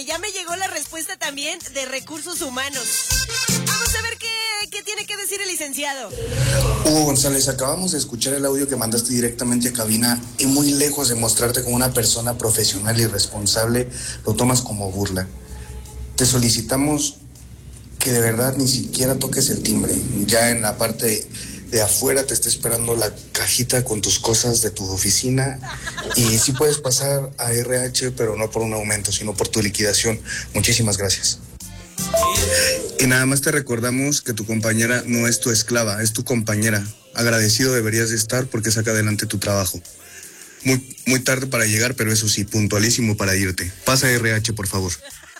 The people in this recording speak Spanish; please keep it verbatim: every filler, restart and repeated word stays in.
ya me llegó la respuesta también de Recursos Humanos. Vamos a ver qué, qué tiene que decir el licenciado. Hugo González, acabamos de escuchar el audio que mandaste directamente a cabina y muy lejos de mostrarte como una persona profesional y responsable, lo tomas como burla. Te solicitamos que de verdad ni siquiera toques el timbre. Ya en la parte de afuera te está esperando la cajita con tus cosas de tu oficina y sí puedes pasar a R H, pero no por un aumento, sino por tu liquidación. Muchísimas gracias. Y nada más te recordamos que tu compañera no es tu esclava, es tu compañera. Agradecido deberías de estar porque saca adelante tu trabajo. Muy, muy tarde para llegar, pero eso sí, puntualísimo para irte. Pasa a R H, por favor.